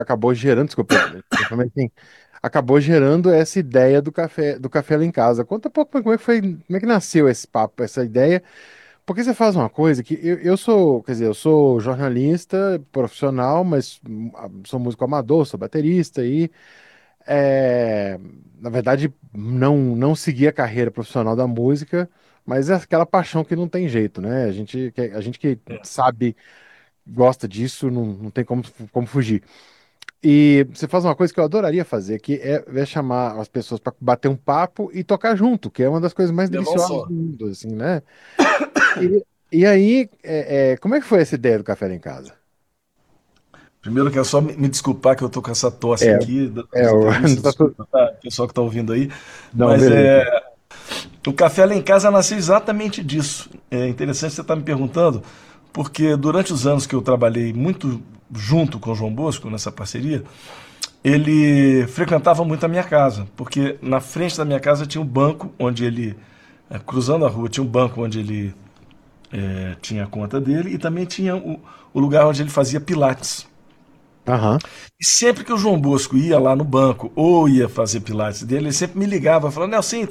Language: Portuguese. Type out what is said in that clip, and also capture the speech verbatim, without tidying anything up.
acabou gerando, desculpa, mas assim, acabou gerando essa ideia do café, do café lá em casa. Conta um pouco como é que foi, como é que nasceu esse papo, essa ideia. Porque você faz uma coisa que eu, eu sou, quer dizer, eu sou jornalista profissional, mas hum, a- sou músico amador, sou baterista e, é, na verdade, não, não segui a carreira profissional da música, mas é aquela paixão que não tem jeito, né? A gente, que- a gente que sabe, gosta disso, não, não tem como, como fugir. E você faz uma coisa que eu adoraria fazer, que é, é chamar as pessoas para bater um papo e tocar junto, que é uma das coisas mais E não deliciosas do só. mundo, assim, né? E, e aí, é, é, como é que foi essa ideia do café lá em casa? Primeiro, eu quero só me me desculpar que eu tô com essa tosse É, aqui da- é, das o, entrevistas, tá tudo- desculpa, tá? Pessoal que tá ouvindo aí. não, Mas beleza. é, o Café Lá em Casa nasceu exatamente disso. É interessante você estar me perguntando, porque durante os anos que eu trabalhei muito junto com o João Bosco, nessa parceria, ele frequentava muito a minha casa, porque na frente da minha casa tinha um banco onde ele, eh, cruzando a rua, tinha um banco onde ele eh, tinha a conta dele e também tinha o, o lugar onde ele fazia pilates. Aham. E sempre que o João Bosco ia lá no banco ou ia fazer pilates dele, ele sempre me ligava, falando, Nelson,